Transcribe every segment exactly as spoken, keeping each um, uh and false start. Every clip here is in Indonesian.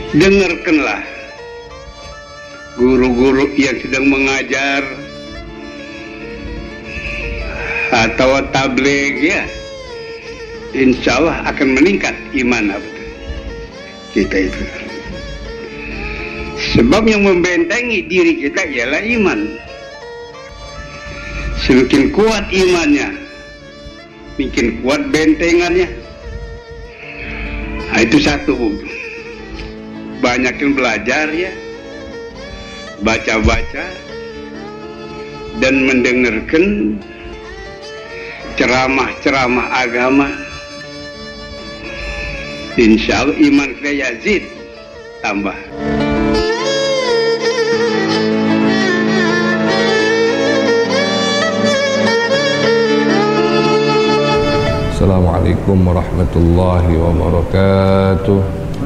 dengarkanlah guru-guru yang sedang mengajar atau tabligh ya, insya Allah akan meningkat iman kita itu. Sebab yang membentengi diri kita ialah iman. Semakin kuat imannya, makin kuat bentengannya. Nah, itu satu. Banyakin belajar ya, baca-baca dan mendengarkan ceramah-ceramah agama. Insya Allah iman kita yazid, tambah. Assalamualaikum warahmatullahi wabarakatuh.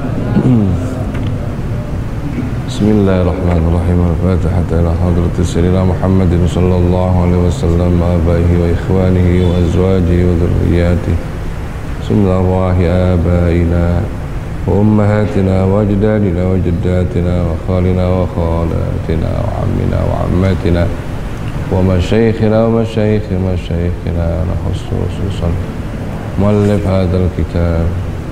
Bismillahirrahmanirrahim. Al-Fatihah ila hadratis sayyidina Muhammadin sallallahu alaihi wasallam wa abaihi wa ikhwanihi wa azwajihi wa dhurriyyatihi. Bismillahi abaina wa ummahatina wa ajdadina wa jaddatina wa khalina wa khalatina wa ammina wa ammatina wa masyayikhina wa masyayikhi masyayikhina wa khususan muallif hadzal kitab.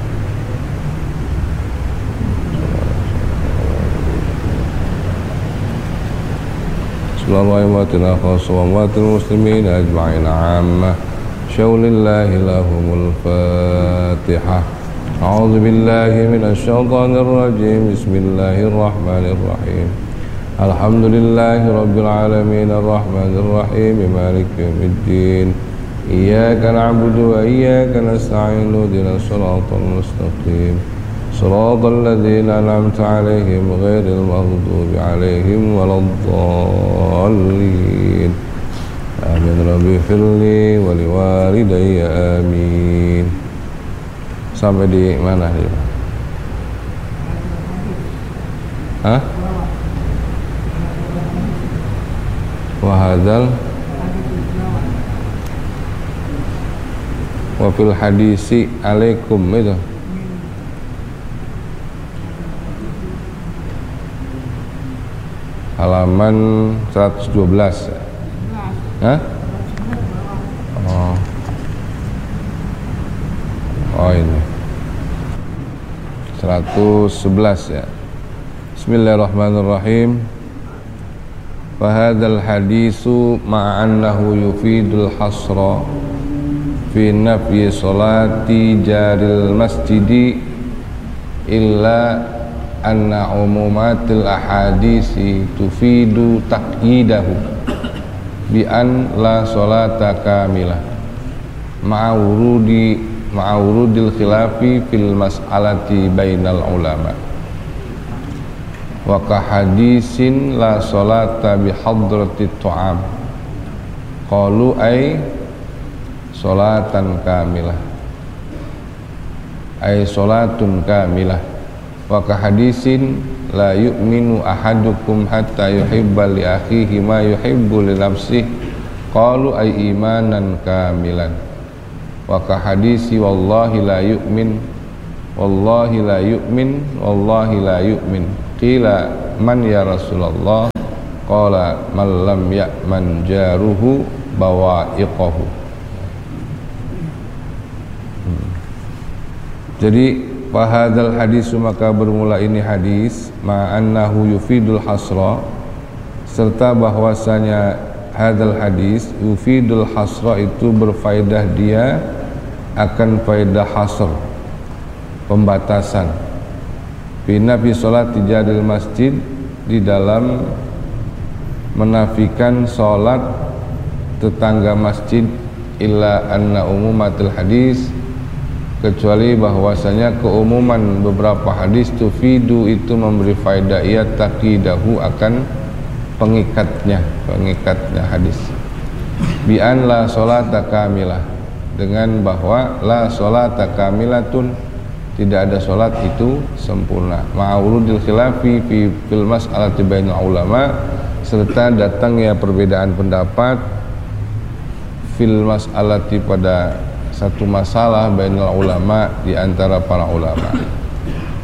Bismillahirrahmanirrahim. Khassa wa matil muslimin ajma'in 'ammah. Syaulillahi lahumul Fatihah. A'udzu billahi minasy syaithanir rajim. Bismillahirrahmanirrahim. Alhamdulillahi rabbil alamin arrahmanir rahim maliki yaumiddin. Iyyaka na'budu wa iyyaka nasta'in ihdinas siratal mustaqim siratal ladzina an'amta 'alaihim ghairil maghdubi 'alaihim waladdallin. Amin. Rabbi firli wa liwalidayya amin. Sampai di mana dia? Hah? Wa hadzal wa fil hadisi alaikum itu halaman seratus dua belas. Hah? Oh. Oh ini seratus sebelas ya. Bismillahirrahmanirrahim. Fahadal hadisu ma'annahu yufidul hasra fi nafyi salati jaril masjidi illa anna umumatil ahadisi tufidu taqyidahu bi an la salata kamilah ma'awurudi ma'awurudil khilafi fil mas'alati bainal ulama wa kahadisin la salata bi hadratit tu'am qalu ay salatan kamilah ay salatun kamilah wa kahadisin la yu'minu ahadukum hatta yuhibba li akhihi ma yuhibbu li nafsihi qalu ay imanan kamilan wa kahadisi wallahi la yu'min wallahi la yu'min wallahi la yu'min qila man ya Rasulullah qala man lam ya'man jaruhu bawa'iqahu. Jadi fahadzal hadisu maka bermula ini hadis ma'annahu yufidul hasra serta bahwasanya hadzal hadis yufidul hasra itu berfaedah dia akan faedah hasr pembatasan bina fi sholati jaril masjid di dalam menafikan sholat tetangga masjid illa anna umumatil hadis kecuali bahwasanya keumuman beberapa hadis tufidu itu memberi faedah ia taqidahu akan pengikatnya pengikatnya hadis bi an la sholata kamilah dengan bahwa la sholata kamilatun tidak ada sholat itu sempurna ma'urudil khilafi fi fil mas'alati bainal ulama serta datangnya perbedaan pendapat fil mas'alati pada satu masalah bainal ulama di antara para ulama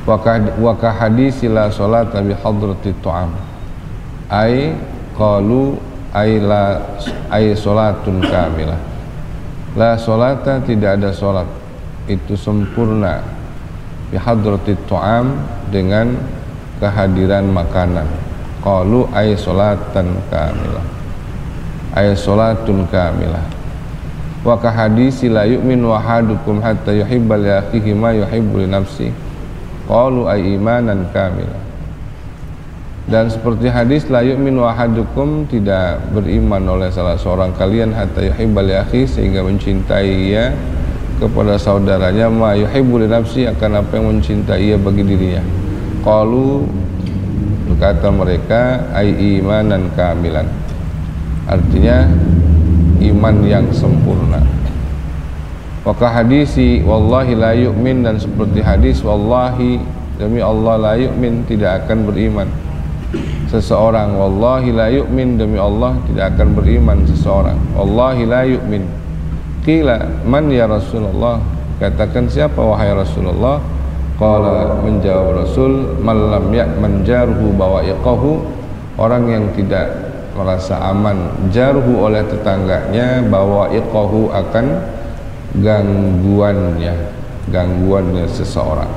wa ka hadis la salata bi hadratit ta'am ai qalu ai la ai salatun kamilah, la salata tidak ada salat itu sempurna bi hadratit ta'am dengan kehadiran makanan. Qalu ay salatan kamilah, ay salatun kamilah. Wa ka hadisi la yu'minu ahadukum hatta yuhibba li akhihi ma yuhibbu li nafsi. Qalu ay imanan kamilah. Dan seperti hadis la yu'minu ahadukum, tidak beriman oleh salah seorang kalian hatta yuhibba li akhihi, sehingga mencintai ia kepada saudaranya ma yuhibbu li nafsi, akan apa yang mencintai ia bagi dirinya. Qalu, berkata mereka, ai imanan kamilan, artinya iman yang sempurna. Wa ka hadisi wallahi la yu'min, dan seperti hadis wallahi, demi Allah, la yu'min, tidak akan beriman seseorang. Wallahi la yu'min, demi Allah, tidak akan beriman seseorang. Wallahi la yu'min. Qila man ya Rasulullah, katakan siapa wahai Rasulullah? Qala, menjawab Rasul, man lam ya'man jarhu bawa'iqahu, orang yang tidak merasa aman jarhu oleh tetangganya, bawa'iqahu akan gangguannya, gangguannya seseorang.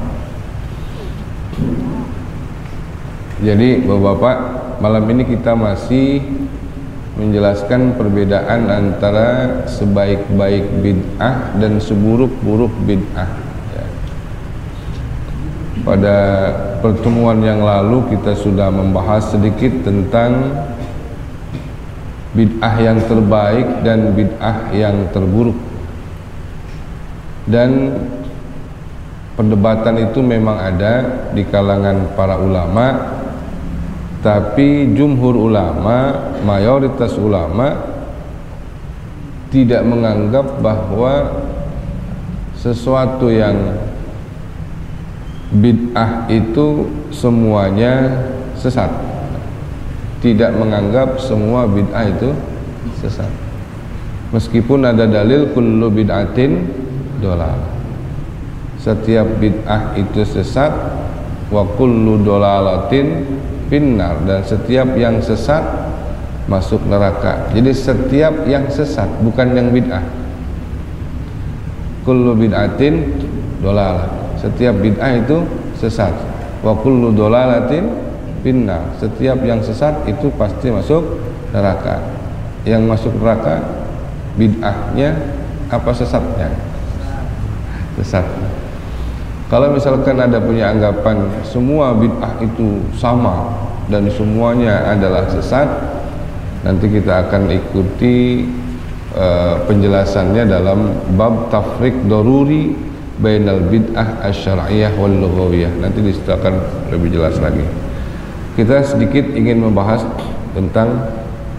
Jadi Bapak-bapak, malam ini kita masih menjelaskan perbedaan antara sebaik-baik bid'ah dan seburuk-buruk bid'ah. Ya. Pada pertemuan yang lalu kita sudah membahas sedikit tentang bid'ah yang terbaik dan bid'ah yang terburuk. Dan perdebatan itu memang ada di kalangan para ulama, tapi jumhur ulama, mayoritas ulama tidak menganggap bahwa sesuatu yang bid'ah itu semuanya sesat. Tidak menganggap semua bid'ah itu sesat, meskipun ada dalil kullu bid'atin dolalah, setiap bid'ah itu sesat, wa kullu dolalatin finnar, dan setiap yang sesat masuk neraka. Jadi setiap yang sesat, bukan yang bid'ah. Kullu bid'atin dolalah, setiap bid'ah itu sesat. Wa kullu dolalatin finnar, setiap yang sesat itu pasti masuk neraka. Yang masuk neraka bid'ahnya apa sesatnya? Sesat. Kalau misalkan ada punya anggapan semua bid'ah itu sama dan semuanya adalah sesat, nanti kita akan ikuti uh, penjelasannya dalam bab tafriq daruri bainal bid'ah asy-syar'iyyah wal lughawiyah. Nanti disitu akan lebih jelas lagi. Kita sedikit ingin membahas tentang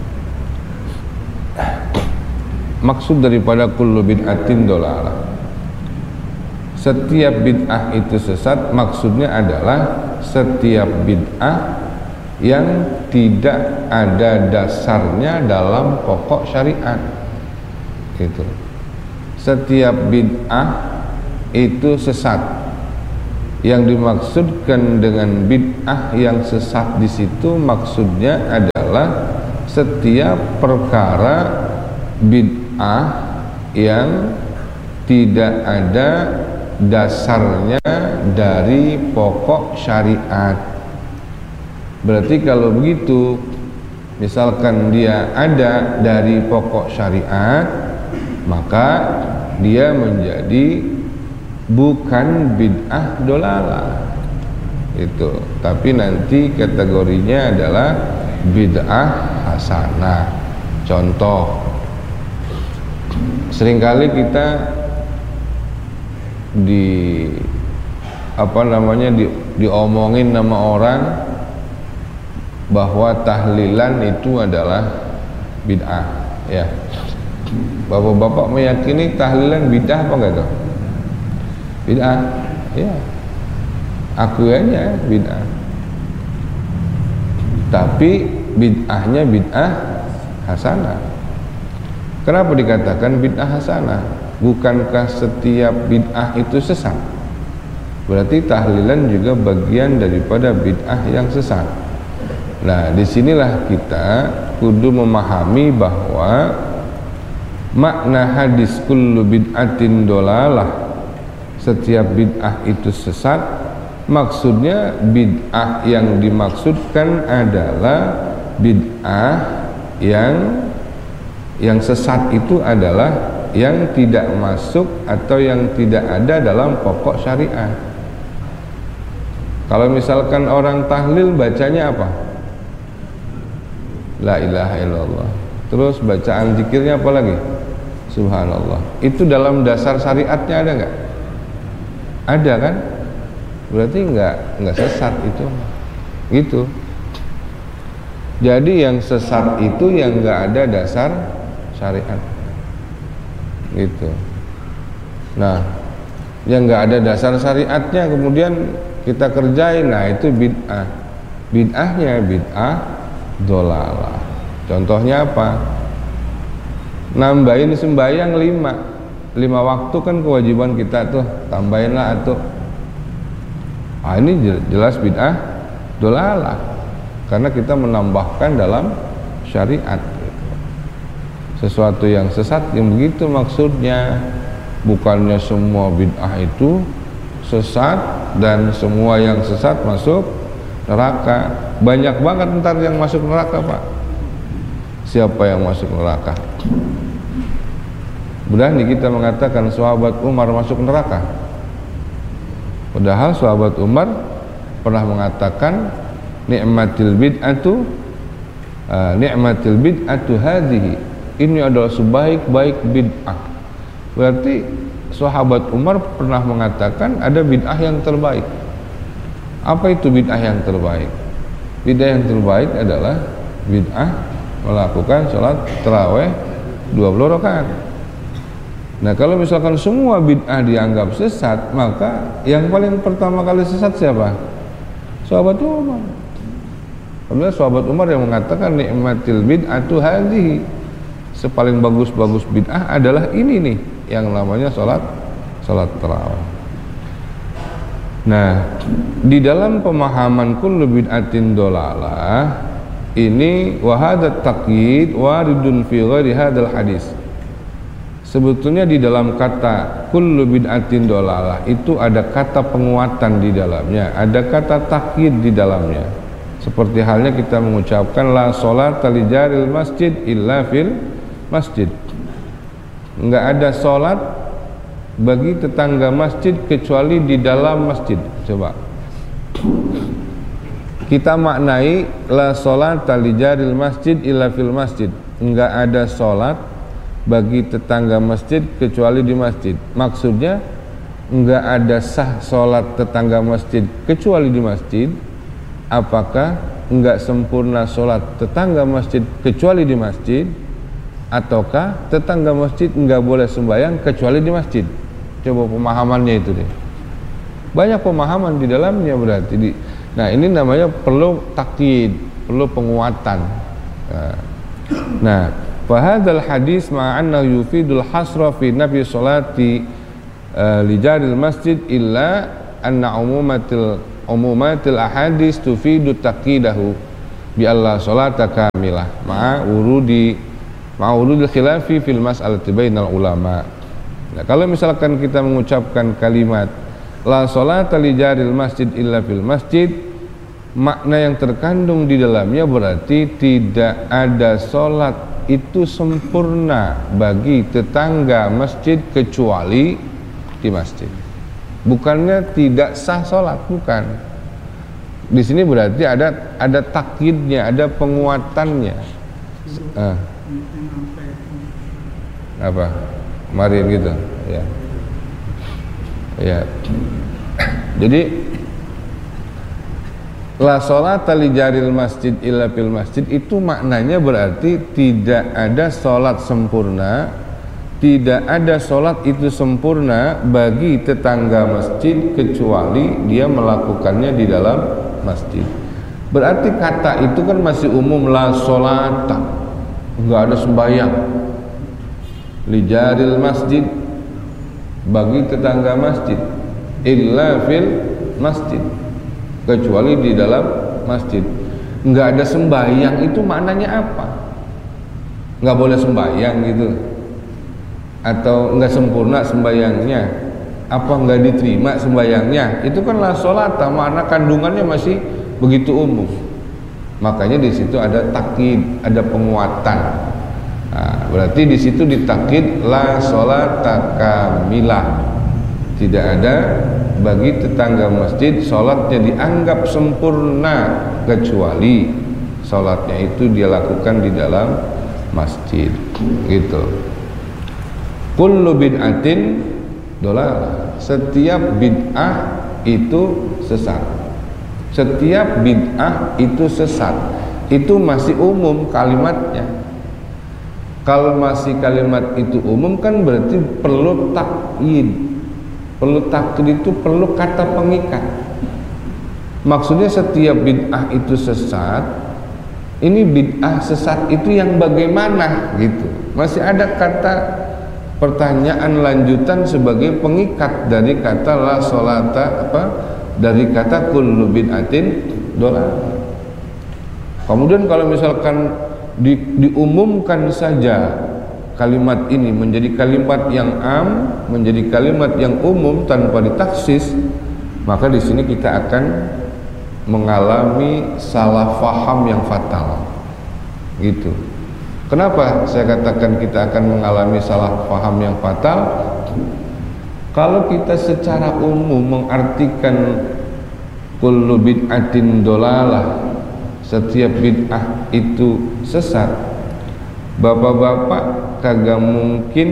maksud daripada kullu bid'atin dolalah. Setiap bid'ah itu sesat, maksudnya adalah setiap bid'ah yang tidak ada dasarnya dalam pokok syariat. Gitu. Setiap bid'ah itu sesat. Yang dimaksudkan dengan bid'ah yang sesat di situ maksudnya adalah setiap perkara bid'ah yang tidak ada dasarnya dari pokok syariat. Berarti kalau begitu, misalkan dia ada dari pokok syariat, maka dia menjadi bukan bid'ah dolalah itu, tapi nanti kategorinya adalah bid'ah hasanah. Contoh, seringkali kita di apa namanya di, diomongin nama orang bahwa tahlilan itu adalah bid'ah, ya. Bapak-bapak meyakini tahlilan bid'ah apa enggak tuh? Bid'ah, ya. Akuannya bid'ah. Tapi bid'ahnya bid'ah hasanah. Kenapa dikatakan bid'ah hasanah? Bukankah setiap bid'ah itu sesat? Berarti tahlilan juga bagian daripada bid'ah yang sesat. Nah, disinilah kita kudu memahami bahwa makna hadis kullu bid'atin dolalah, setiap bid'ah itu sesat. Maksudnya bid'ah yang dimaksudkan adalah bid'ah yang yang sesat itu adalah yang tidak masuk atau yang tidak ada dalam pokok syariat. Kalau misalkan orang tahlil bacanya apa? La ilaha illallah. Terus bacaan zikirnya apa lagi? Subhanallah. Itu dalam dasar syariatnya ada nggak? Ada kan? Berarti nggak nggak sesat itu. Gitu. Jadi yang sesat itu yang nggak ada dasar syariat. Gitu. Nah, yang nggak ada dasar syariatnya kemudian kita kerjain, nah itu bid'ah. Bid'ahnya bid'ah dolalah. Contohnya apa? Nambahin sembahyang lima lima waktu kan kewajiban kita tuh, tambahinlah atuh. Ah, ini jelas bid'ah dolalah karena kita menambahkan dalam syariat sesuatu yang sesat yang begitu maksudnya. Bukannya semua bid'ah itu sesat dan semua yang sesat masuk neraka. Banyak banget ntar yang masuk neraka, Pak. Siapa yang masuk neraka? Berani kita mengatakan sahabat Umar masuk neraka, padahal sahabat Umar pernah mengatakan ni'matil bid'atu uh, ni'matil bid'atu hadhihi, ini adalah sebaik-baik bid'ah. Berarti sahabat Umar pernah mengatakan ada bid'ah yang terbaik. Apa itu bid'ah yang terbaik? Bid'ah yang terbaik adalah bid'ah melakukan sholat tarawih dua puluh rakaat. Nah, kalau misalkan semua bid'ah dianggap sesat, maka yang paling pertama kali sesat siapa? Sahabat Umar. Karena sahabat Umar yang mengatakan ni'matil bid'atu hadhihi, sepaling bagus-bagus bid'ah adalah ini nih, yang namanya sholat sholat tarawih. Nah, di dalam pemahaman kullu bid'atin dolalah ini wahadat taqyid waridun fi ghairi hadzal hadis. Sebetulnya di dalam kata kullu bid'atin dolalah itu ada kata penguatan di dalamnya, ada kata takyid di dalamnya. Seperti halnya kita mengucapkan la sholata li jaril masjid illa fil masjid. Enggak ada sholat bagi tetangga masjid kecuali di dalam masjid. Coba kita maknai la sholata li jaril masjid illa fil masjid. Enggak ada sholat bagi tetangga masjid kecuali di masjid. Maksudnya enggak ada sah sholat tetangga masjid kecuali di masjid. Apakah enggak sempurna sholat tetangga masjid kecuali di masjid, ataukah tetangga masjid enggak boleh sembahyang kecuali di masjid? Coba pemahamannya itu deh. Banyak pemahaman di dalamnya berarti di, nah ini namanya perlu takyid, perlu penguatan. Nah, nah fahadzal hadis ma'anna yufidul hasra fi nafi sholati uh, li jaril masjid illa anna umumatil umumatil ahadis tufidu taqidahu bi alla sholata kamilah ma'a urudi ma'a urudil khilafi fil mas'alati bainal ulama. Nah, kalau misalkan kita mengucapkan kalimat la sholata li jaril masjid illa fil masjid, makna yang terkandung di dalamnya berarti tidak ada sholat itu sempurna bagi tetangga masjid kecuali di masjid. Bukannya tidak sah sholat, bukan. Di sini berarti ada ada takyidnya, ada penguatannya. Ah. Apa? Kemarin gitu, ya. Ya. Jadi la sholata li jaril masjid illa fil masjid itu maknanya berarti tidak ada sholat sempurna, tidak ada sholat itu sempurna bagi tetangga masjid kecuali dia melakukannya di dalam masjid. Berarti kata itu kan masih umum, la sholata, enggak ada sembahyang, li jaril masjid, bagi tetangga masjid. illa fil masjid, kecuali di dalam masjid. Enggak ada sembahyang itu maknanya apa? Enggak boleh sembahyang gitu, atau enggak sempurna sembahyangnya, apa enggak diterima sembahyangnya? Itu kan la sholata, makna kandungannya masih begitu umum. Makanya di situ ada takkid, ada penguatan. Nah, berarti di situ ditakkid la sholata kamilah. Tidak ada bagi tetangga masjid sholatnya dianggap sempurna kecuali sholatnya itu dia lakukan di dalam masjid, gitu. Kullu bid'atin dolalah, setiap bid'ah itu sesat. Setiap bid'ah itu sesat. Itu masih umum kalimatnya. Kalau masih kalimat itu umum kan berarti perlu takyid. Perlu takyid itu perlu kata pengikat. Maksudnya setiap bid'ah itu sesat. Ini bid'ah sesat itu yang bagaimana gitu. Masih ada kata pertanyaan lanjutan sebagai pengikat dari kata la sholata, apa? Dari kata kullu bid'atin dolalah. Kemudian kalau misalkan di, diumumkan saja kalimat ini menjadi kalimat yang am, menjadi kalimat yang umum tanpa ditaksis, maka di sini kita akan mengalami salah faham yang fatal. Gitu. Kenapa saya katakan kita akan mengalami salah faham yang fatal? Kalau kita secara umum mengartikan kullu bid'atin dolalah, setiap bid'ah itu sesat, bapak-bapak kagak mungkin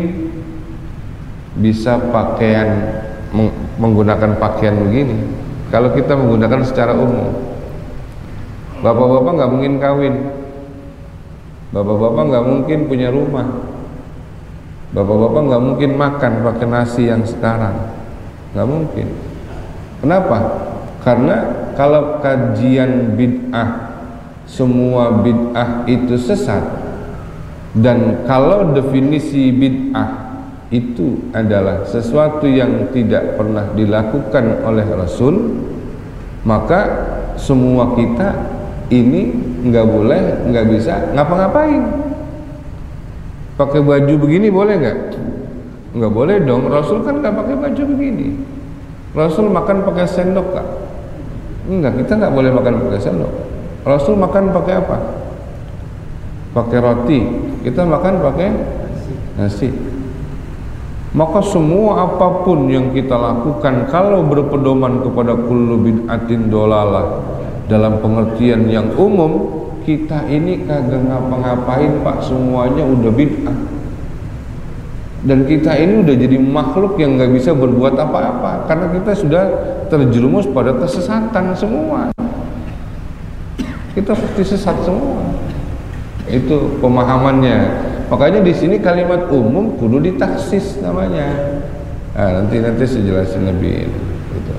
bisa pakaian menggunakan pakaian begini. Kalau kita menggunakan secara umum, bapak-bapak nggak mungkin kawin, bapak-bapak nggak mungkin punya rumah, bapak-bapak nggak mungkin makan pakai nasi yang sekarang, nggak mungkin. Kenapa? Karena kalau kajian bid'ah, semua bid'ah itu sesat, dan kalau definisi bid'ah itu adalah sesuatu yang tidak pernah dilakukan oleh Rasul, maka semua kita ini nggak boleh, nggak bisa ngapa-ngapain. Pakai baju begini boleh nggak? Nggak boleh dong. Rasul kan nggak pakai baju begini. Rasul makan pakai sendok kak? Enggak, kita nggak boleh makan pakai sendok. Rasul makan pakai apa? Pakai roti. Kita makan pakai nasi. Maka semua apapun yang kita lakukan kalau berpedoman kepada kullu bid'atin dolalah dalam pengertian yang umum, kita ini kagak ngapa-ngapain pak, semuanya udah bid'ah. Dan kita ini udah jadi makhluk yang gak bisa berbuat apa-apa karena kita sudah terjerumus pada kesesatan semua. Kita pasti sesat semua. Itu pemahamannya. Makanya di sini kalimat umum kudu ditaksis namanya. Nah, nanti nanti saya jelasin lebih gitu.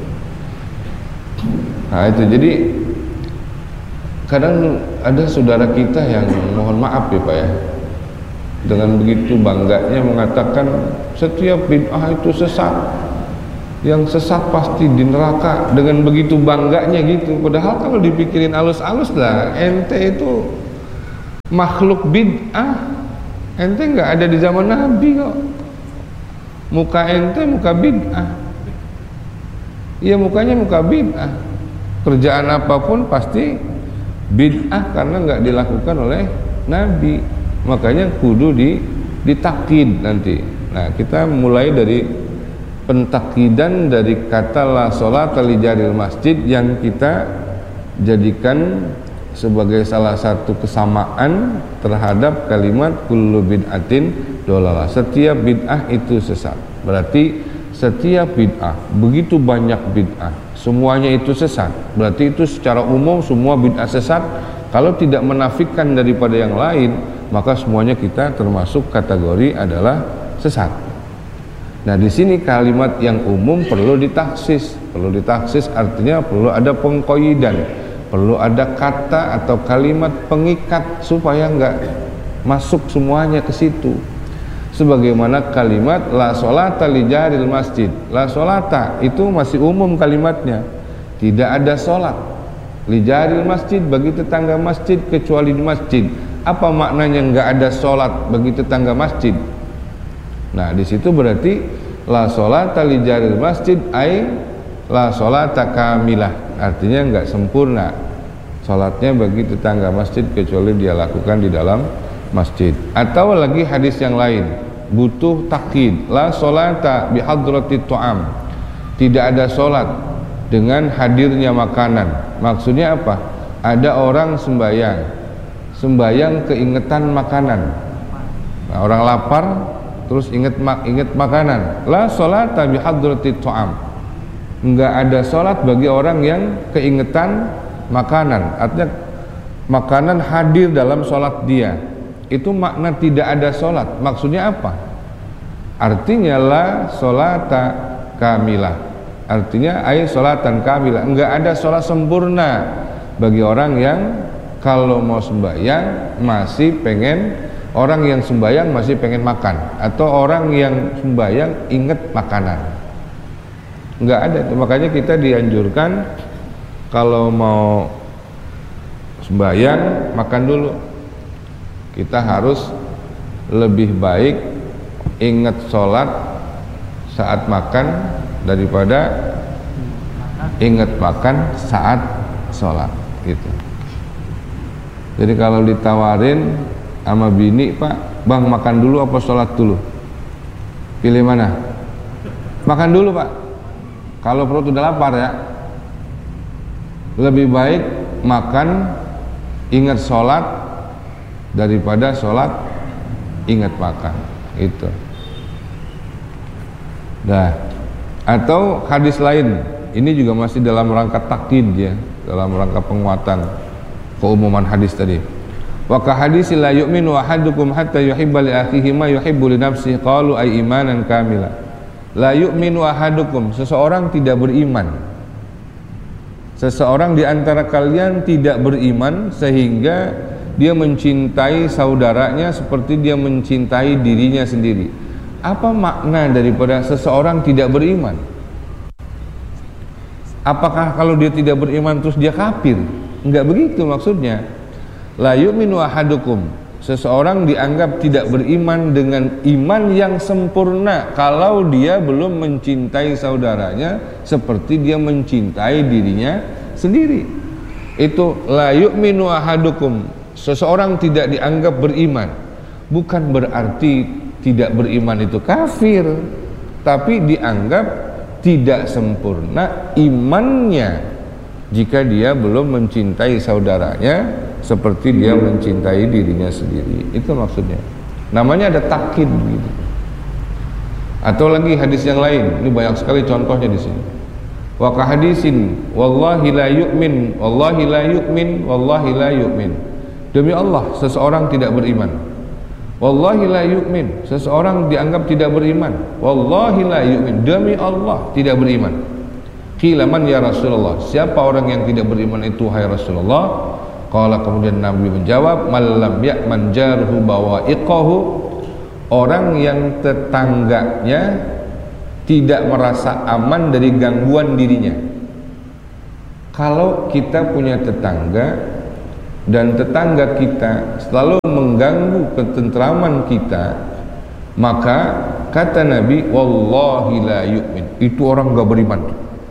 Nah itu jadi kadang ada saudara kita yang mohon maaf ya Pak ya, dengan begitu bangganya mengatakan setiap bid'ah itu sesat, yang sesat pasti di neraka, dengan begitu bangganya gitu. Padahal kalau dipikirin alus-alus lah, ente itu makhluk bid'ah, ente nggak ada di zaman Nabi kok. Muka ente muka bid'ah. Iya mukanya muka bid'ah. Kerjaan apapun pasti bid'ah karena nggak dilakukan oleh Nabi. Makanya kudu di ditakkid nanti. Nah kita mulai dari pentakkidan dari kata la sholata li jaril masjid yang kita jadikan sebagai salah satu kesamaan terhadap kalimat kullu bid'atin dolalah. Setiap bid'ah itu sesat. Berarti setiap bid'ah, begitu banyak bid'ah, semuanya itu sesat. Berarti itu secara umum semua bid'ah sesat. Kalau tidak menafikan daripada yang lain, maka semuanya kita termasuk kategori adalah sesat. Nah, di sini kalimat yang umum perlu ditaksis. Perlu ditaksis artinya perlu ada pengkoyidan. Perlu ada kata atau kalimat pengikat supaya enggak masuk semuanya ke situ. sebagaimana kalimat la sholata li jaril masjid. La sholata itu masih umum kalimatnya, tidak ada sholat li jaril masjid, bagi tetangga masjid kecuali di masjid. Apa maknanya nggak ada sholat bagi tetangga masjid? Nah, di situ berarti la sholata li jaril masjid ai la sholata kamilah, artinya nggak sempurna sholatnya bagi tetangga masjid kecuali dia lakukan di dalam masjid. Atau lagi hadis yang lain, butuh takkid, la sholata bi hadratit ta'am, tidak ada sholat dengan hadirnya makanan. Maksudnya apa? Ada orang sembahyang, sembahyang keingetan makanan. Nah, orang lapar terus inget inget makanan. La sholata bi hadratit ta'am, enggak ada sholat bagi orang yang keingetan makanan. Artinya makanan hadir dalam sholat dia. Itu makna tidak ada sholat. Maksudnya apa? Artinya la sholata kamilah, artinya ay sholatan kamilah, enggak ada sholat sempurna bagi orang yang kalau mau sembahyang masih pengen, orang yang sembahyang masih pengen makan, atau orang yang sembahyang inget makanan. Enggak ada itu. Makanya kita dianjurkan kalau mau sembahyang makan dulu. Kita harus lebih baik ingat sholat saat makan daripada ingat makan saat sholat gitu. Jadi kalau ditawarin sama bini, Pak, Bang makan dulu apa sholat dulu? Pilih mana? Makan dulu, Pak. Kalau perut udah lapar ya, lebih baik makan ingat sholat daripada sholat ingat makan itu. Nah, atau hadis lain, ini juga masih dalam rangka takkid ya, dalam rangka penguatan keumuman hadis tadi. Wa ka hadis la yu'minu ahadukum hatta yuhibba li akhihi ma yuhibbu li nafsihi, qalu ay imanan kamila. La yu'minu ahadukum, seseorang tidak beriman, seseorang di antara kalian tidak beriman sehingga dia mencintai saudaranya seperti dia mencintai dirinya sendiri. Apa makna daripada seseorang tidak beriman? Apakah kalau dia tidak beriman terus dia kafir? Enggak begitu maksudnya. La yu'minu ahadukum, seseorang dianggap tidak beriman dengan iman yang sempurna kalau dia belum mencintai saudaranya seperti dia mencintai dirinya sendiri. Itu la yu'minu ahadukum, seseorang tidak dianggap beriman. Bukan berarti tidak beriman itu kafir, tapi dianggap tidak sempurna imannya jika dia belum mencintai saudaranya seperti dia mencintai dirinya sendiri. Itu maksudnya. Namanya ada takkid gitu. Atau lagi hadis yang lain, ini banyak sekali contohnya di sini. Wa ka hadisin wallahi la yu'min, wallahi la yu'min, wallahi la yu'min. Demi Allah, seseorang tidak beriman. Wallahi la yu'min, seseorang dianggap tidak beriman. Wallahi la yu'min, demi Allah tidak beriman. Qila man ya Rasulullah, siapa orang yang tidak beriman itu hai Rasulullah? Qala, kemudian Nabi menjawab, man lam ya'man jaruhu bawa'iqahu, orang yang tetangganya tidak merasa aman dari gangguan dirinya. Kalau kita punya tetangga dan tetangga kita selalu mengganggu ketentraman kita, maka kata Nabi, wallahi la yu'min, itu orang gak beriman.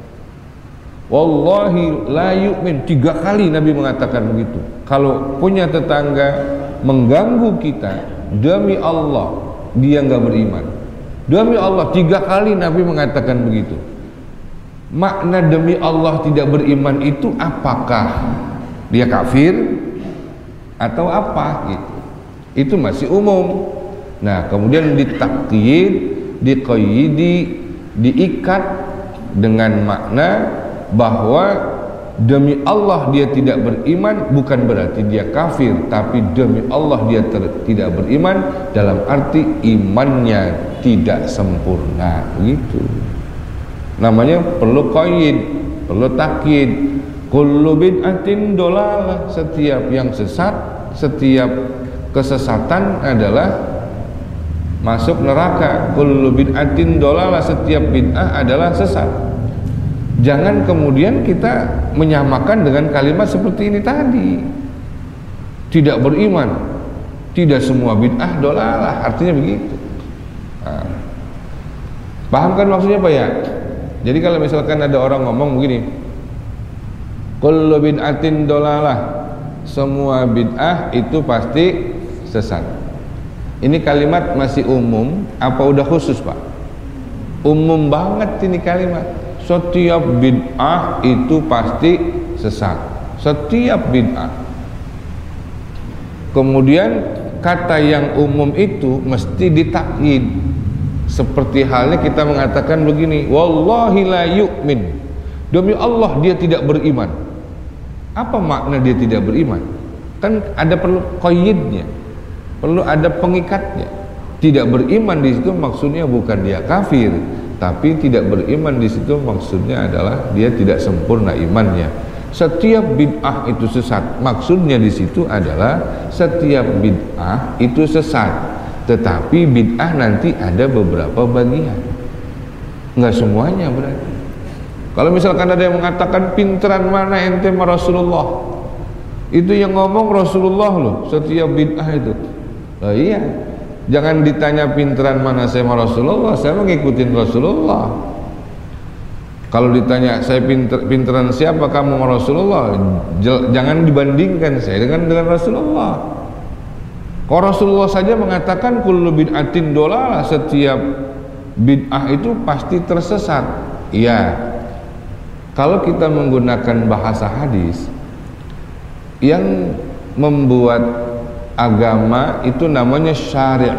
Wallahi la yu'min, tiga kali Nabi mengatakan begitu. Kalau punya tetangga mengganggu kita, demi Allah dia gak beriman. Demi Allah, tiga kali Nabi mengatakan begitu. Makna demi Allah tidak beriman itu apakah dia kafir atau apa gitu? Itu masih umum. Nah, kemudian ditakkid, diqayyidi, diikat dengan makna bahwa demi Allah dia tidak beriman, bukan berarti dia kafir, tapi demi Allah dia ter- tidak beriman dalam arti imannya tidak sempurna, begitu. Namanya perlu qayyid, perlu takkid. Kullu bid'atin dolalah, setiap yang sesat, setiap kesesatan adalah masuk neraka. Kullu bid'atin dolalah, setiap bid'ah adalah sesat. Jangan kemudian kita menyamakan dengan kalimat seperti ini tadi. Tidak beriman, tidak semua bid'ah dolalah, artinya begitu. Nah, paham kan maksudnya Pak ya? Jadi kalau misalkan ada orang ngomong begini, kullu bid'atin dolalah, semua bid'ah itu pasti sesat. Ini kalimat masih umum apa udah khusus Pak? Umum banget ini kalimat. Setiap bid'ah itu pasti sesat. Setiap bid'ah. Kemudian kata yang umum itu mesti ditakyid. Seperti halnya kita mengatakan begini, wallahi la yu'min, demi Allah dia tidak beriman. Apa makna dia tidak beriman? Kan ada perlu qayyidnya, perlu ada pengikatnya. Tidak beriman di situ maksudnya bukan dia kafir, tapi tidak beriman di situ maksudnya adalah dia tidak sempurna imannya. Setiap bid'ah itu sesat, maksudnya di situ adalah setiap bid'ah itu sesat, tetapi bid'ah nanti ada beberapa bagian, nggak semuanya berarti. Kalau misalkan ada yang mengatakan pinteran mana ente sama Rasulullah, itu yang ngomong Rasulullah loh, setiap bid'ah itu. Oh iya, jangan ditanya pinteran mana saya sama Rasulullah, saya mengikutin Rasulullah. Kalau ditanya saya pinter, pinteran siapa kamu sama Rasulullah, jangan dibandingkan saya dengan dengan Rasulullah. Kalau Rasulullah saja mengatakan kullu bid'atin dolalah, setiap bid'ah itu pasti tersesat. Iya. Kalau kita menggunakan bahasa hadis, yang membuat agama itu namanya syari'.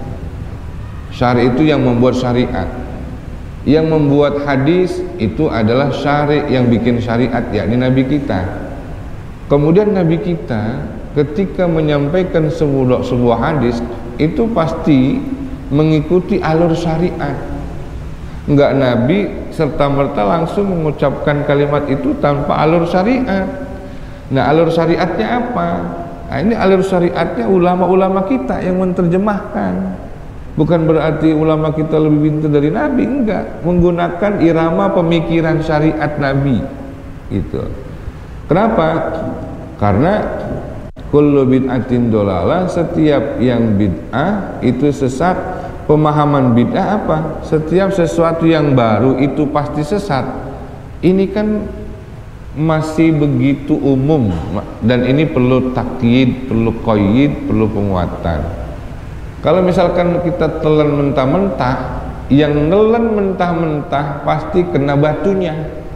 Syari' itu yang membuat syariat. Yang membuat hadis itu adalah syari' yang bikin syariat, yakni Nabi kita. Kemudian Nabi kita ketika menyampaikan sebuah, sebuah hadis itu pasti mengikuti alur syariat. Enggak Nabi serta-merta langsung mengucapkan kalimat itu tanpa alur syariat. Nah, alur syariatnya apa? Nah, ini alur syariatnya ulama-ulama kita yang menerjemahkan. Bukan berarti ulama kita lebih pintar dari Nabi, enggak. Menggunakan irama pemikiran syariat Nabi. Itu. Kenapa? Karena kullu bid'atin dolalah, setiap yang bid'ah itu sesat. Pemahaman bid'ah apa? Setiap sesuatu yang baru itu pasti sesat. Ini kan masih begitu umum, dan ini perlu takyid, perlu qayyid, perlu penguatan. Kalau misalkan kita telan mentah-mentah, yang nelan mentah-mentah pasti kena batunya.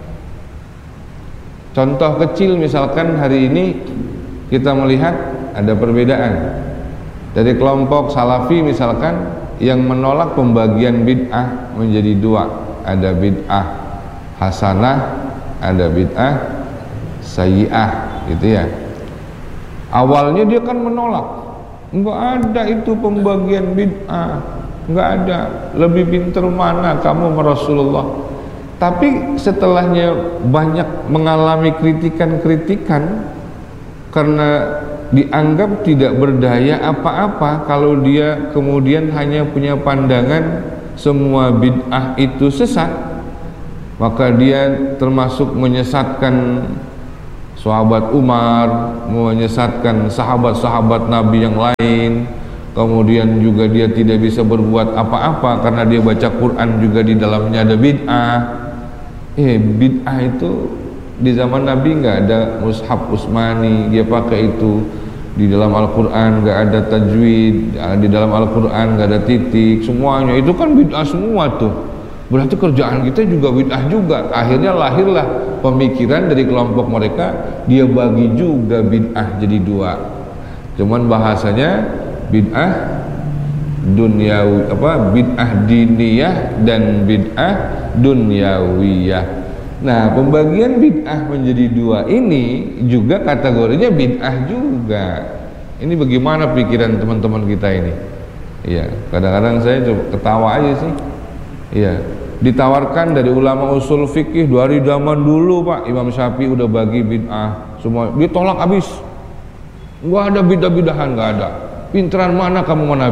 Contoh kecil, misalkan hari ini kita melihat ada perbedaan dari kelompok Salafi misalkan yang menolak pembagian bid'ah menjadi dua, ada bid'ah hasanah, ada bid'ah sayyi'ah, gitu ya. Awalnya dia kan menolak, enggak ada itu pembagian bid'ah, enggak ada, lebih pintar mana kamu sama Rasulullah. Tapi setelahnya banyak mengalami kritikan-kritikan karena dianggap tidak berdaya apa-apa kalau dia kemudian hanya punya pandangan semua bid'ah itu sesat, maka dia termasuk menyesatkan sahabat Umar, menyesatkan sahabat-sahabat Nabi yang lain. Kemudian juga dia tidak bisa berbuat apa-apa karena dia baca Quran juga di dalamnya ada bid'ah. Eh, bid'ah itu di zaman Nabi nggak ada mushaf Utsmani, dia pakai itu. Di dalam Al-Quran nggak ada tajwid, di dalam Al-Quran nggak ada titik, semuanya itu kan bid'ah semua tuh. Berarti kerjaan kita juga bid'ah juga. Akhirnya lahirlah pemikiran dari kelompok mereka, dia bagi juga bid'ah jadi dua. Cuman bahasanya bid'ah dunyawi, apa bid'ah diniyah dan bid'ah dunyawiyah. Nah, pembagian bid'ah menjadi dua ini juga kategorinya bid'ah juga. Ini bagaimana pikiran teman-teman kita ini? Iya, kadang-kadang saya coba ketawa aja sih. Iya, ditawarkan dari ulama usul fikih dari zaman dulu, Pak, Imam Syafi'i udah bagi bid'ah semua, dia tolak habis. Enggak ada bid'ah-bid'ahan, enggak ada. Pinteran mana kamu sama Nabi?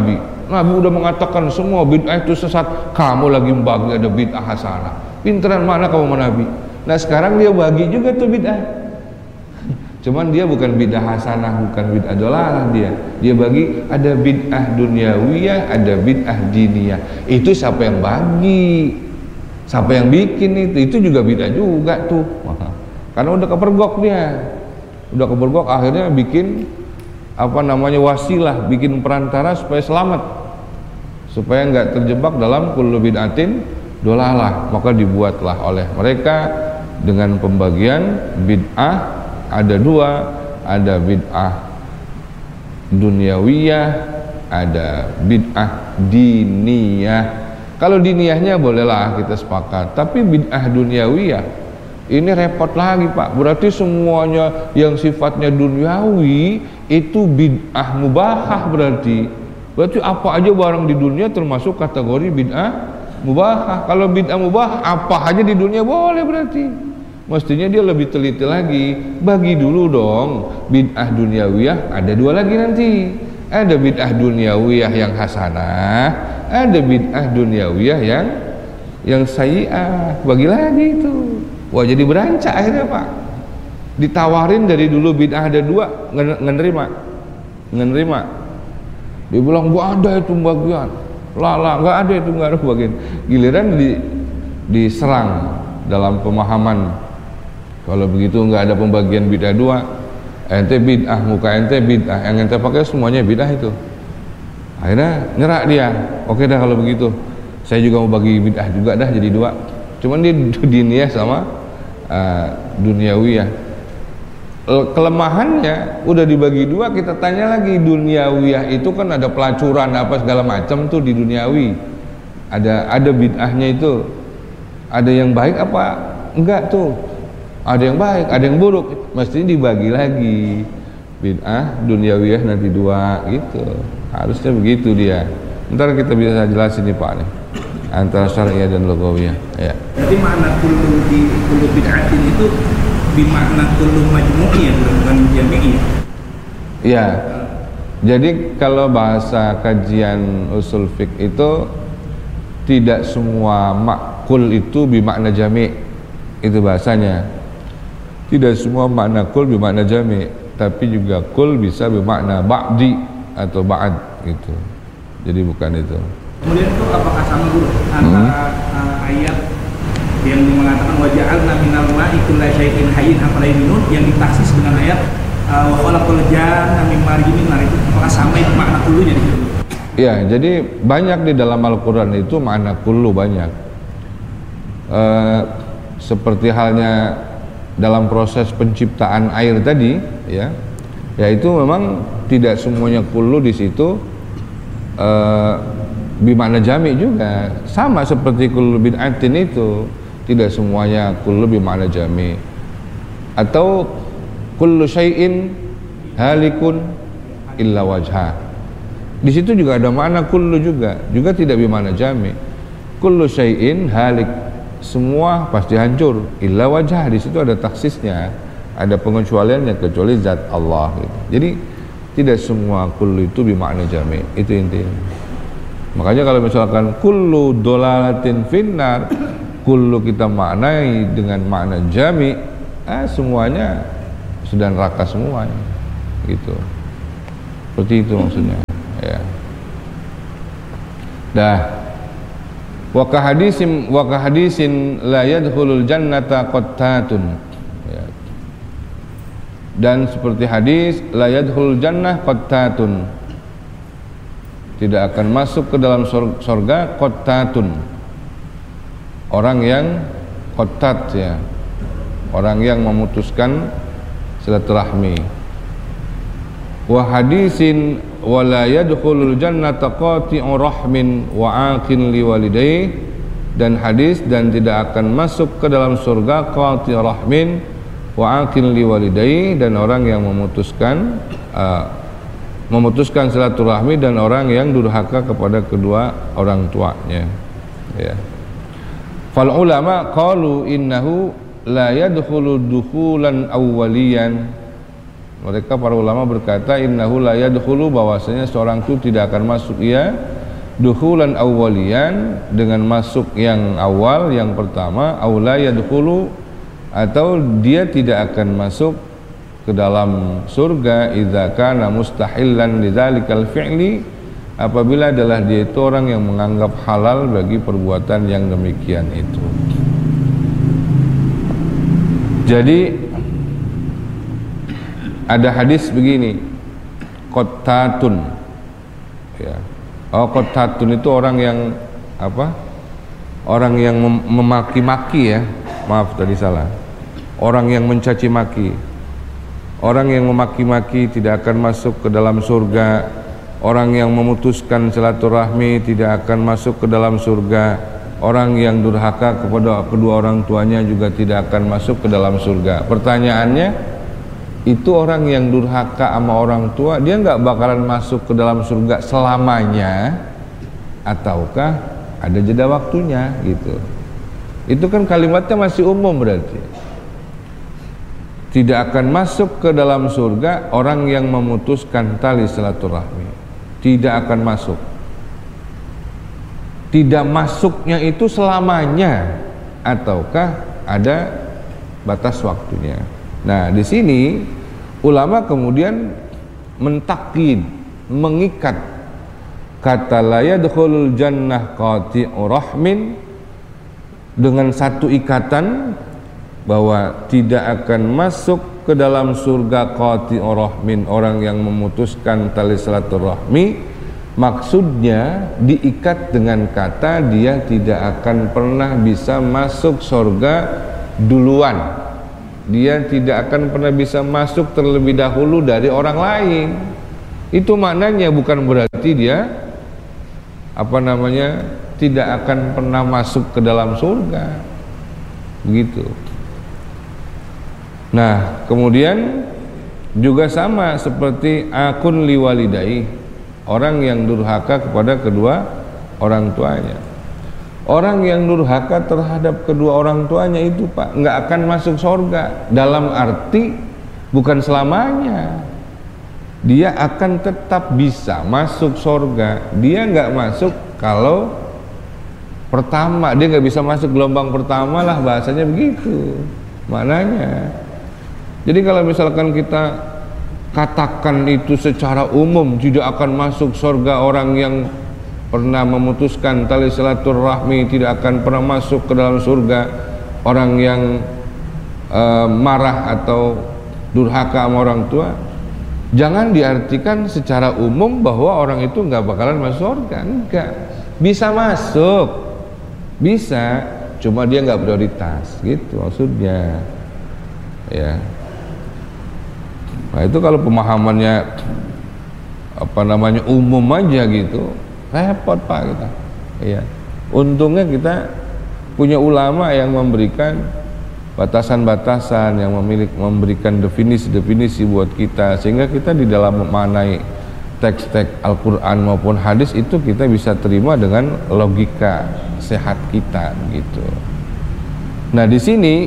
Nabi udah mengatakan semua bid'ah itu sesat, kamu lagi membagi ada bid'ah hasanah. Pinteran mana kamu sama Nabi? Nah sekarang dia bagi juga tuh bid'ah. Cuman dia bukan bid'ah hasanah, bukan bid'ah dolalah dia. Dia bagi ada bid'ah duniawiyah, ada bid'ah diniyah. Itu siapa yang bagi? Siapa yang bikin itu? Itu juga bid'ah juga tuh. Karena udah kepergok dia. Udah kepergok akhirnya bikin apa namanya wasilah, bikin perantara supaya selamat. Supaya enggak terjebak dalam kullu bid'atin dolalah. Maka dibuatlah oleh mereka dengan pembagian bid'ah. Ada dua, ada bid'ah duniawiyah, ada bid'ah diniyah. Kalau diniyahnya bolehlah kita sepakat, tapi bid'ah duniawiyah ini repot lagi Pak. Berarti semuanya yang sifatnya duniawi itu bid'ah mubahah berarti. Berarti apa aja barang di dunia termasuk kategori bid'ah mubahah. Kalau bid'ah mubahah apa aja di dunia boleh berarti. Mestinya dia lebih teliti lagi, bagi dulu dong bid'ah duniawiyah ada dua lagi nanti. Ada bid'ah duniawiyah yang hasanah, ada bid'ah duniawiyah yang yang sayyi'ah. Bagi lagi itu. Wah jadi berancak akhirnya Pak. Ditawarin dari dulu bid'ah ada dua, ngenerima, ngenerima. Dia bilang gua ada itu bagian, lah lah nggak ada itu nggak ada bagian. Giliran di diserang dalam pemahaman. Kalau begitu nggak ada pembagian bid'ah dua, ente bid'ah, muka ente bid'ah, yang ente pakai semuanya bid'ah itu. Akhirnya nyerak dia. Oke dah kalau begitu, saya juga mau bagi bid'ah juga dah jadi dua. Cuman dia diniyah sama uh, duniawiyah. Kelemahannya udah dibagi dua, kita tanya lagi duniawiyah itu kan ada pelacuran apa segala macam tuh di duniawi. Ada ada bid'ahnya itu. Ada yang baik apa enggak tuh? Ada yang baik, ada yang buruk, mestinya dibagi lagi. Bid'ah duniawiyah nanti dua gitu. Harusnya begitu dia. Ntar kita bisa jelasin nih Pak nih antara syariah dan lugawiyah. Ya. Jadi makna kullu di kullu bid'atin itu bimakna kullu majmu'i ya, bukan jami'i. Iya. Jadi kalau bahasa kajian usul fiqh itu tidak semua makul itu bimakna jami'. Itu bahasanya. Tidak semua makna kul bermakna jami', tapi juga kul bisa bermakna ba'di atau ba'ad gitu. Jadi bukan itu. Kemudian itu apakah sama dulu antara hmm. uh, ayat yang mengatakan wa ja'alna minal ma'i kulla syai'in hayyin hatta minun yang ditaksis dengan ayat uh, wa khalaqal janna min marjin nar, itu apakah sama itu makna kullunya di situ? Ya, jadi banyak di dalam Al-Qur'an itu makna kullu banyak. Uh, seperti halnya dalam proses penciptaan air tadi, ya, yaitu memang tidak semuanya kullu di situ uh, bimakna jami' juga, sama seperti kullu bid'atin itu tidak semuanya kullu bimakna jami', atau kullu syai'in halikun illa wajha. Di situ juga ada makna kullu juga, juga tidak bimakna jami'. Kullu syai'in halik, semua pasti hancur, illa wajah. Di situ ada taksisnya, ada pengecualiannya kecuali zat Allah gitu. Jadi tidak semua kullu itu bermakna jami', itu intinya. Makanya kalau misalkan kullu dolalatin finnar, kullu kita maknai dengan makna jami', eh, semuanya sudah neraka semuanya gitu. Seperti itu maksudnya ya. Dah. Wa ka hadisin wa ka hadisin la yadkhulul jannata qattatun. Ya. Dan seperti hadis la yadkhulul jannah qattatun, tidak akan masuk ke dalam surga qattatun, orang yang qattat ya, orang yang memutuskan silaturahmi. Wa hadisin wala yadkhulul jannata qati'u rahmin wa aqin liwalidayhi, dan hadis dan tidak akan masuk ke dalam surga qati'u rahmin wa aqin liwalidayhi, dan orang yang memutuskan uh, memutuskan silaturahmi dan orang yang durhaka kepada kedua orang tuanya ya. Fal ulama qalu innahu la yadkhulu dukhulan awwaliyan. Mereka para ulama berkata innahu la yadkhulu, bahwasanya seorang itu tidak akan masuk ia dukhulan awwaliyan, dengan masuk yang awal, yang pertama, aula yadkhulu, atau dia tidak akan masuk ke dalam surga idza kana mustahillan lidzalikal fi'li, apabila adalah dia itu orang yang menganggap halal bagi perbuatan yang demikian itu. Jadi ada hadis begini, qattatun, ya. Oh, qattatun itu orang yang apa? Orang yang mem memaki-maki, ya. Maaf tadi salah. Orang yang mencaci maki. Orang yang memaki-maki tidak akan masuk ke dalam surga. Orang yang memutuskan silaturahmi tidak akan masuk ke dalam surga. Orang yang durhaka kepada kedua orang tuanya juga tidak akan masuk ke dalam surga. Pertanyaannya, itu orang yang durhaka sama orang tua, dia nggak bakalan masuk ke dalam surga selamanya, ataukah ada jeda waktunya gitu? Itu kan kalimatnya masih umum berarti. Tidak akan masuk ke dalam surga orang yang memutuskan tali silaturahmi. Tidak akan masuk. Tidak masuknya itu selamanya, ataukah ada batas waktunya? Nah, di sini ulama kemudian mentakkid, mengikat kata la yadkhulul jannah qati'u rahmin dengan satu ikatan, bahwa tidak akan masuk ke dalam surga qati'u rahmin, orang yang memutuskan tali silaturahmi. Maksudnya diikat dengan kata dia tidak akan pernah bisa masuk surga duluan. Dia tidak akan pernah bisa masuk terlebih dahulu dari orang lain. Itu maknanya, bukan berarti dia apa namanya tidak akan pernah masuk ke dalam surga. Begitu. Nah, kemudian juga sama seperti akun liwalidai, orang yang durhaka kepada kedua orang tuanya. Orang yang durhaka terhadap kedua orang tuanya itu, Pak, nggak akan masuk surga. Dalam arti bukan selamanya. Dia akan tetap bisa masuk surga. Dia nggak masuk kalau pertama, dia nggak bisa masuk gelombang pertama lah, bahasanya begitu maknanya. Jadi kalau misalkan kita katakan itu secara umum, tidak akan masuk surga orang yang pernah memutuskan tali silaturahmi, tidak akan pernah masuk ke dalam surga orang yang uh, marah atau durhaka sama orang tua, jangan diartikan secara umum bahwa orang itu nggak bakalan masuk surga. Enggak, bisa masuk, bisa, cuma dia nggak prioritas, gitu maksudnya, ya. Nah, itu kalau pemahamannya apa namanya umum aja gitu, repot, Pak, kita. Iya. Untungnya kita punya ulama yang memberikan batasan-batasan, yang memiliki memberikan definisi-definisi buat kita, sehingga kita di dalam memaknai teks-teks Al-Qur'an maupun hadis itu kita bisa terima dengan logika sehat kita gitu. Nah, di sini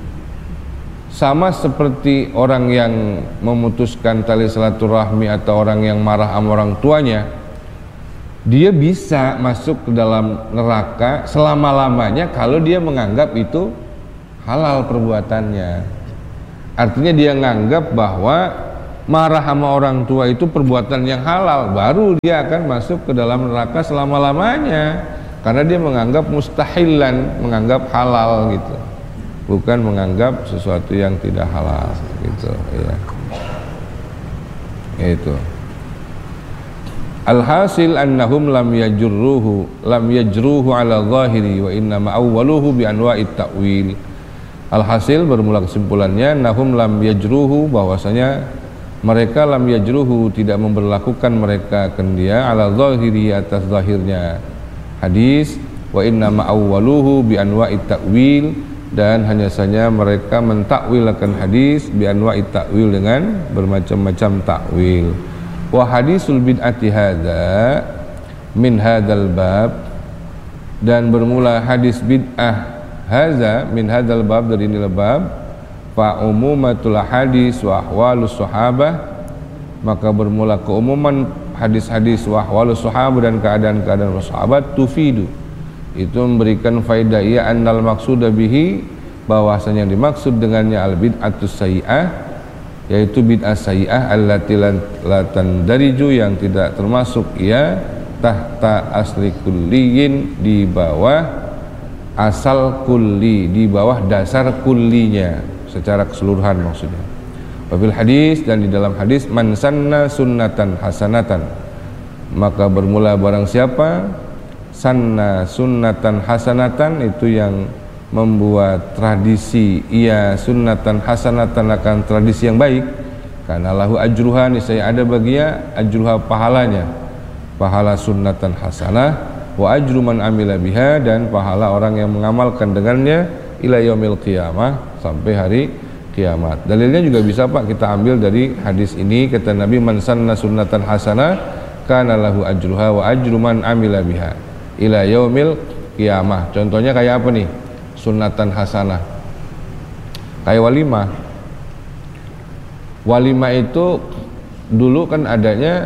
sama seperti orang yang memutuskan tali silaturahmi atau orang yang marah sama orang tuanya, dia bisa masuk ke dalam neraka selama-lamanya kalau dia menganggap itu halal perbuatannya. Artinya dia menganggap bahwa marah sama orang tua itu perbuatan yang halal, baru dia akan masuk ke dalam neraka selama-lamanya, karena dia menganggap mustahilan, menganggap halal gitu, bukan menganggap sesuatu yang tidak halal gitu, ya. Itu. Alhasil annahum lam yajruhu lam yajruhu ala zahiri wa inna ma awwaluhu bi anwa'it ta'wil. Alhasil, bermula kesimpulannya, nahum lam yajruhu, bahwasanya mereka lam yajruhu tidak memberlakukan mereka akan dia ala zahiri, atas zahirnya hadis, wa inna ma awwaluhu bi anwa'it ta'wil, dan hanya saja mereka mentakwil akan hadis bi anwa'it ta'wil, dengan bermacam-macam takwil. Wa hadisul bid'ati hadza min hadzal bab, dan bermula hadis bid'ah hadza min hadzal bab, dari ini bab, fa umumatul hadis wa ahwalus sahabah, maka bermula keumuman hadis-hadis wa ahwalus sahabat dan keadaan-keadaan sahabat tufidu, itu memberikan faedah ya annal maqsuda bihi, bahwasanya yang dimaksud dengannya al bid'atus sayyi'ah, yaitu bid'ah sayyi'ah allati la tandariju, yang tidak termasuk ya tahta asli kulliyin, di bawah asal kulli, di bawah dasar kullinya secara keseluruhan maksudnya. Wabil hadis, dan di dalam hadis, man sanna sunnatan hasanatan, maka bermula barang siapa sanna sunnatan hasanatan, itu yang membuat tradisi ia sunnatan hasanatan, akan tradisi yang baik, karena lahu ajruha, niscaya ada baginya ajruha, pahalanya, pahala sunnatan hasanah, wa ajru man amila biha, dan pahala orang yang mengamalkan dengannya ila yaumil qiyamah, sampai hari kiamat. Dalilnya juga bisa Pak kita ambil dari hadis ini, kata Nabi, man sanna sunnatan hasanah kana lahu ajruha wa ajru man amila biha ila yaumil qiyamah. Contohnya kayak apa nih sunnatan hasanah? Kayak walimah. Walimah itu dulu kan adanya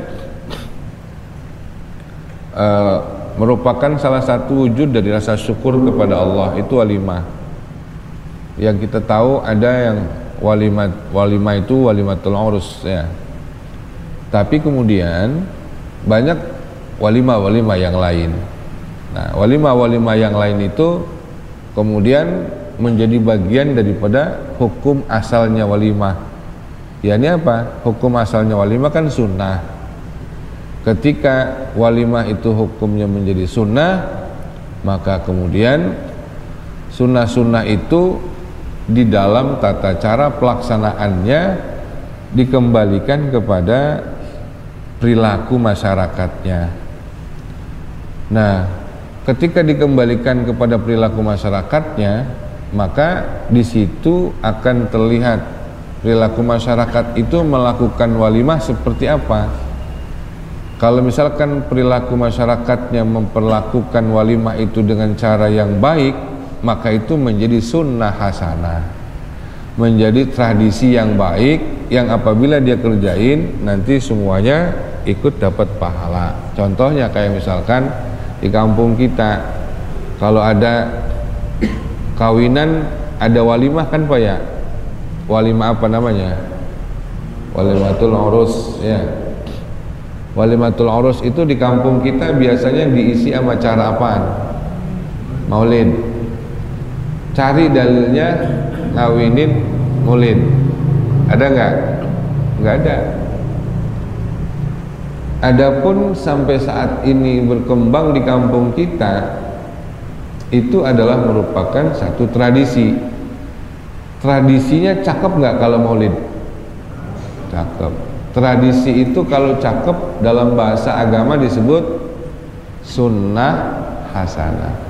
uh, merupakan salah satu wujud dari rasa syukur kepada Allah, itu walimah. Yang kita tahu ada yang walimah, walimah itu walimatul urus ya. Tapi kemudian banyak walimah-walimah yang lain. Nah, walimah-walimah yang lain itu kemudian menjadi bagian daripada hukum asalnya walimah. Yakni apa? Hukum asalnya walimah kan sunnah. Ketika walimah itu hukumnya menjadi sunnah, maka kemudian sunnah-sunnah itu di dalam tata cara pelaksanaannya dikembalikan kepada perilaku masyarakatnya. Nah, ketika dikembalikan kepada perilaku masyarakatnya, maka di situ akan terlihat perilaku masyarakat itu melakukan walimah seperti apa. Kalau misalkan perilaku masyarakatnya memperlakukan walimah itu dengan cara yang baik, maka itu menjadi sunnah hasanah, menjadi tradisi yang baik, yang apabila dia kerjain nanti semuanya ikut dapat pahala. Contohnya kayak misalkan di kampung kita, kalau ada kawinan, ada walimah kan Pak ya? Walimah apa namanya? Walimatul urus ya. Walimatul urus itu di kampung kita biasanya diisi sama cara apaan? Maulid. Cari dalilnya ngawinin maulid. Ada nggak? Nggak ada. Adapun sampai saat ini berkembang di kampung kita, itu adalah merupakan satu tradisi. Tradisinya cakep nggak kalau maulid? Cakep. Tradisi itu kalau cakep dalam bahasa agama disebut sunnah hasanah.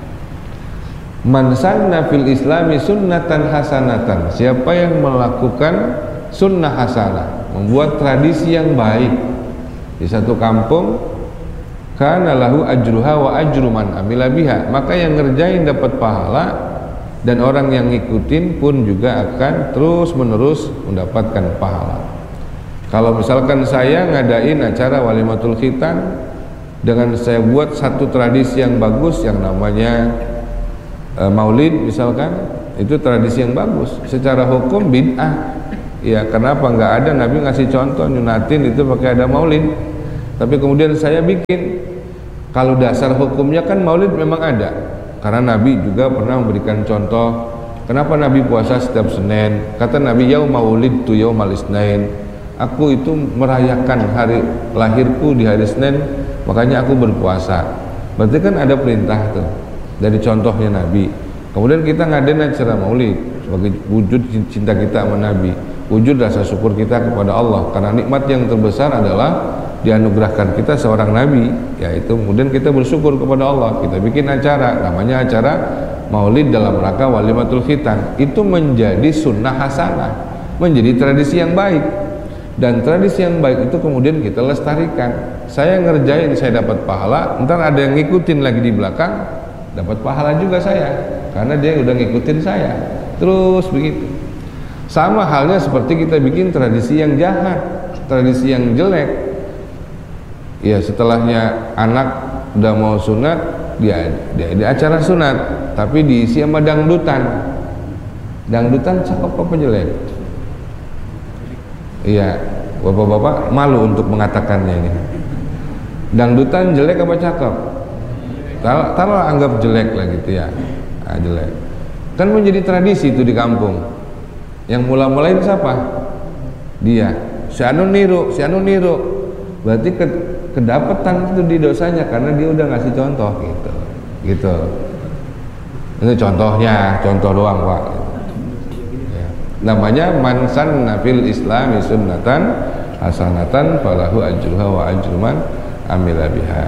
Man sanna fil islami sunnatan hasanatan, siapa yang melakukan sunnah hasanah, membuat tradisi yang baik di satu kampung, kana lahu ajruha wa ajru man amila biha, maka yang ngerjain dapat pahala, dan orang yang ngikutin pun juga akan terus menerus mendapatkan pahala. Kalau misalkan saya ngadain acara walimatul khitan dengan saya buat satu tradisi yang bagus yang namanya e, maulid misalkan, itu tradisi yang bagus. Secara hukum bid'ah. Ya, kenapa nggak ada Nabi ngasih contoh nyunatin itu pakai ada maulid. Tapi kemudian saya bikin. Kalau dasar hukumnya kan maulid memang ada. Karena Nabi juga pernah memberikan contoh. Kenapa Nabi puasa setiap Senin? Kata Nabi, yaum maulid tu yaumal isnain. Aku itu merayakan hari lahirku di hari Senin, makanya aku berpuasa. Berarti kan ada perintah tuh dari contohnya Nabi. Kemudian kita ngadain acara maulid sebagai wujud cinta kita sama Nabi, wujud rasa syukur kita kepada Allah, karena nikmat yang terbesar adalah dianugerahkan kita seorang Nabi, yaitu kemudian kita bersyukur kepada Allah. Kita bikin acara, namanya acara maulid dalam rangka walimatul khitan. Itu menjadi sunnah hasanah, menjadi tradisi yang baik. Dan tradisi yang baik itu kemudian kita lestarikan. Saya ngerjain, saya dapat pahala, ntar ada yang ngikutin lagi di belakang, dapat pahala juga saya, karena dia udah ngikutin saya. Terus begitu. Sama halnya seperti kita bikin tradisi yang jahat, tradisi yang jelek. Ya setelahnya anak udah mau sunat, dia dia di acara sunat, tapi diisi sama dangdutan. Dangdutan cakep apa jelek? Iya, bapak-bapak malu untuk mengatakannya ini. Dangdutan jelek apa cakep? Taruh, taruh anggap jelek lah gitu ya. Ah, jelek. Kan menjadi tradisi itu di kampung. Yang mula-mulain siapa? Dia. Si anu niru, si anu niru. Berarti ke, kedapatan itu di dosanya karena dia udah ngasih contoh gitu. Gitu. Ini contohnya, contoh doang, Pak. Ya. Namanya man sanna fil islami sunnatan hasanatan falahu ajruha wa ajru man amila biha.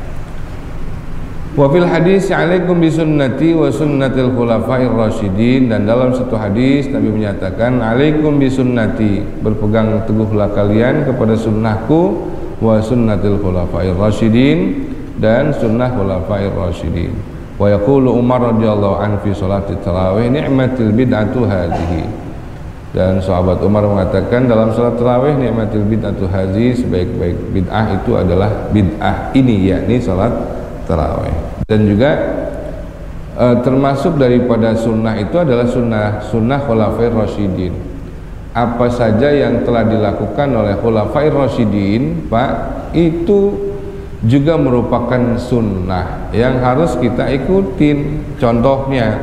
Wa fil hadis alaikum bi sunnati wa sunnatil khulafair rasyidin, dan dalam satu hadis Nabi menyatakan alaikum bi sunnati, berpegang teguhlah kalian kepada sunnahku, wa sunnatil khulafair rasyidin, dan sunnah khulafair rasyidin. Wa yaqulu Umar radhiyallahu anhu fi salati tarawih ni'matil bid'atu hadhihi, dan sahabat Umar mengatakan dalam salat tarawih ni'matil bid'atu hadhihi, sebaik-baik bid'ah itu adalah bid'ah ini, yakni salat tarawih. Dan juga e, termasuk daripada sunnah itu adalah sunnah sunnah khulafair rasyidin. Apa saja yang telah dilakukan oleh khulafair rasyidin, Pak, itu juga merupakan sunnah yang harus kita ikutin. Contohnya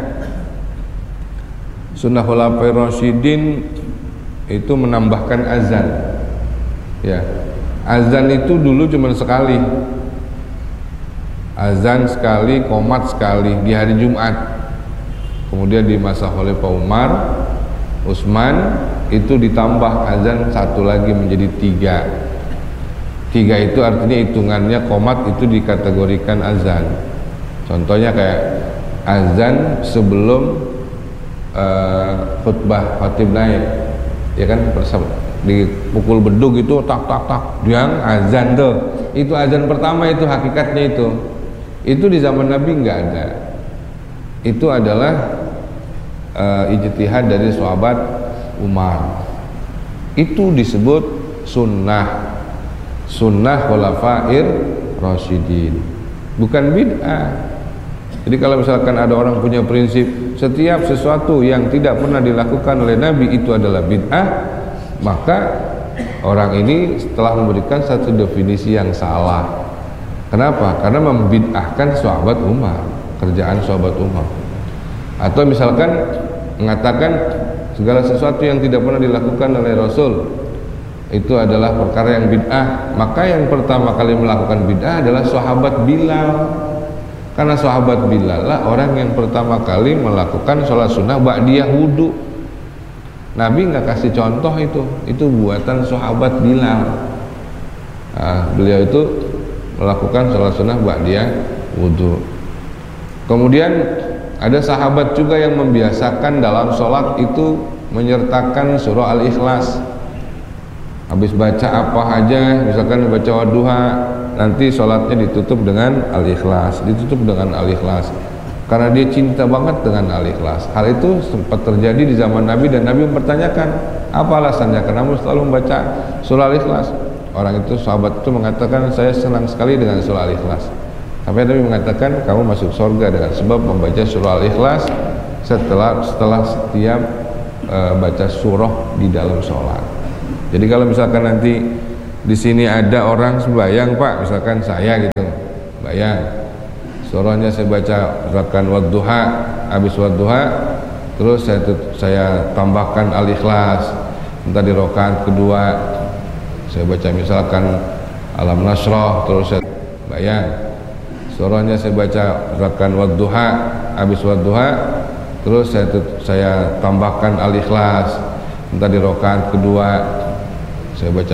sunnah khulafair rasyidin itu menambahkan azan. Ya, azan itu dulu cuma sekali. Azan sekali, qomat sekali di hari Jumat. Kemudian di masa Khalifah Umar, Utsman itu ditambah azan satu lagi menjadi tiga. Tiga itu artinya hitungannya qomat itu dikategorikan azan. Contohnya kayak azan sebelum uh, khutbah khatib naik, ya kan, di pukul bedug itu tak tak tak, yang azan tuh. Itu azan pertama, itu hakikatnya itu. Itu di zaman Nabi nggak ada. Itu adalah uh, ijtihad dari sahabat Umar. Itu disebut sunnah, sunnah khulafair rasyidin, bukan bid'ah. Jadi kalau misalkan ada orang punya prinsip setiap sesuatu yang tidak pernah dilakukan oleh Nabi itu adalah bid'ah, maka orang ini setelah memberikan satu definisi yang salah. Kenapa? Karena membid'ahkan sahabat Umar, kerjaan sahabat Umar. Atau misalkan mengatakan segala sesuatu yang tidak pernah dilakukan oleh Rasul itu adalah perkara yang bid'ah, maka yang pertama kali melakukan bid'ah adalah sahabat Bilal. Karena sahabat Bilal lah orang yang pertama kali melakukan sholat sunnah ba'diyah wudu. Nabi nggak kasih contoh itu, itu buatan sahabat Bilal. Nah, beliau itu melakukan sholat sunnah ba'diyah wudu. Kemudian ada sahabat juga yang membiasakan dalam sholat itu menyertakan surah Al-Ikhlas. Habis baca apa aja, misalkan baca wadduha, nanti sholatnya ditutup dengan Al-Ikhlas, ditutup dengan Al-Ikhlas. Karena dia cinta banget dengan Al-Ikhlas. Hal itu sempat terjadi di zaman Nabi, dan Nabi mempertanyakan apa alasannya, kenapa selalu membaca surah Al-Ikhlas. Orang itu, sahabat itu mengatakan, saya senang sekali dengan surah Al-Ikhlas. Tapi Nabi mengatakan, kamu masuk surga dengan sebab membaca surah Al-Ikhlas setelah setelah setiap e, baca surah di dalam sholat. Jadi kalau misalkan nanti di sini ada orang sembahyang, Pak, misalkan saya gitu, bayang surahnya saya baca gerakan wadduha, habis wadduha terus saya saya tambahkan Al-Ikhlas, entah di rakaat kedua saya baca misalkan Alam Nasrah, terus saya bayang surahnya saya baca gerakan wadduha, habis wadduha terus saya saya tambahkan Al-Ikhlas, entah di rakaat kedua saya baca